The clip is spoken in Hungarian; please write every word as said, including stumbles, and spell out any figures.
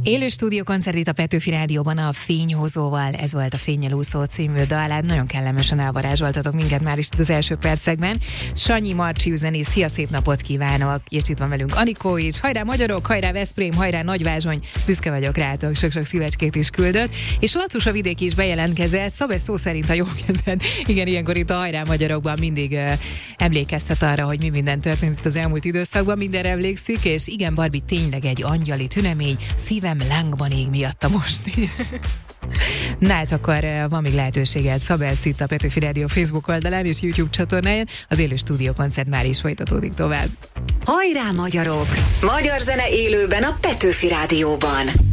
Élő stúdiókoncert itt a Petőfi Rádióban a Fényhozóval, ez volt a Fénnyel úszó című dal, nagyon kellemesen elvarázsoltatok minket már is az első percekben. Sanyi Marcsi üzenész, szia, szép napot kívánok, és itt van velünk Anikó is, hajrá magyarok, hajrá Veszprém, hajrá Nagyvázsony, büszke vagyok rátok, sok-sok szívecskét is küldött, és Lancus a vidéki is bejelentkezett, Szabes szó szerint a jó kezed. Igen, ilyenkor itt a hajrá magyarokban mindig uh, emlékeztet arra, hogy mi minden történt itt az elmúlt időszakban, mindenre emlékszik, és igen, Barbie tényleg egy angyali tünemény, szívem lángban ég miatta most is. Na hát akkor van még lehetőséged, Szabelsz itt a Petőfi Rádió Facebook oldalán és YouTube csatornáján, az élő stúdiókoncert már is folytatódik tovább. Hajrá magyarok! Magyar zene élőben a Petőfi Rádióban.